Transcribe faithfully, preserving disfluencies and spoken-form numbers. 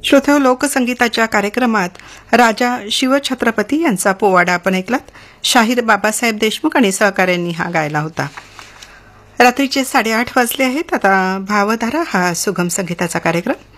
श्रोतेहो, लोकसंगीताच्या कार्यक्रमात राजा शिवछत्रपती यांचा पोवाडा आपण ऐकलात. शाहीर बाबासाहेब देशमुख आणि सहकाऱ्यांनी हा गायला होता. रात्रीचे साडेआठ वाजले आहेत. आता भावधारा हा सुगम संगीताचा कार्यक्रम.